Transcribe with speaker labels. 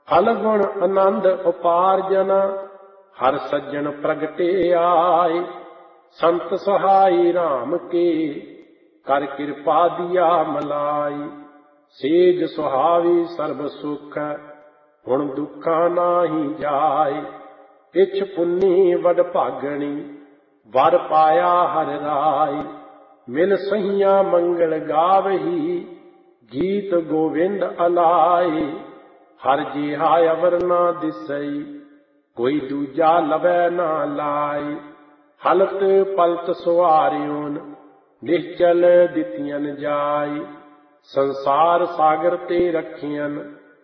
Speaker 1: ਫਲ ਗੁਣ ਆਨੰਦ ਉਪਾਰਜਨ, ਹਰ ਸੱਜਣ ਪ੍ਰਗਟੇ ਆਏ। ਸੰਤ ਸਹਾਈ ਰਾਮ ਕੇ, ਕਰ ਕਿਰਪਾ ਦੀਆ ਮਲਾਈ। ਸੇਜ ਸੁਹਾਵੀ ਸਰਬ ਸੁਖ, ਹੁਣ ਦੁੱਖਾਂ ਨਾਹੀ ਜਾਏ। ਇਛ ਪੁੰਨੀ ਵਡ ਭਾਗਣੀ, ਵਰ ਪਾਇਆ ਹਰ ਰਾਏ। ਮਿਲ ਸਹੀਆਂ ਮੰਗਲ ਗਾਵਹੀ, ਗੀਤ ਗੋਵਿੰਦ ਅਲਾਏ। ਹਰ ਜਿਹਾ ਅਵਰ ਨਾ ਦਿਸਈ, ਕੋਈ ਦੂਜਾ ਲਵੈ ਨਾ ਲਾਏ। ਹਲਤ ਪਲਤ ਸੁਆਰਿਓਨ, ਨਿਸ਼ਚਲ ਦਿੱਤੀਆਂ ਜਾਈ। ਸੰਸਾਰ ਸਾਗਰ ਤੇ ਰੱਖੀਆਂ,